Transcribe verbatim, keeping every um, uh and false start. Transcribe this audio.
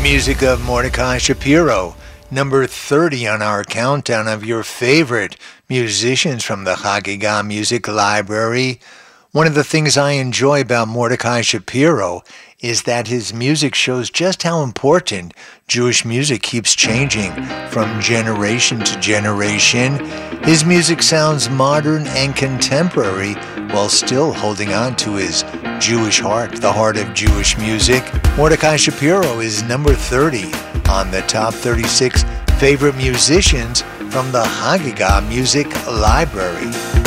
music of Mordecai Shapiro, number thirty on our countdown of your favorite musicians from the Chagiga Music Library. One of the things I enjoy about Mordecai Shapiro is that his music shows just how important Jewish music keeps changing from generation to generation. His music sounds modern and contemporary while still holding on to his Jewish heart, the heart of Jewish music. Mordecai Shapiro is number thirty on the top thirty-six favorite musicians from the Chagiga Music Library.